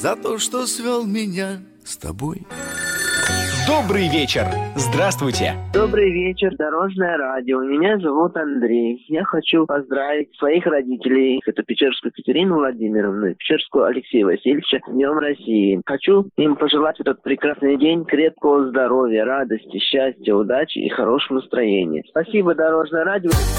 за то, что свел меня с тобой. Добрый вечер! Здравствуйте! Добрый вечер, Дорожное радио. Меня зовут Андрей. Я хочу поздравить своих родителей. Это Печерскую Екатерину Владимировну и Печерскую Алексея Васильевича с Днем России. Хочу им пожелать в этот прекрасный день крепкого здоровья, радости, счастья, удачи и хорошего настроения. Спасибо, Дорожное радио.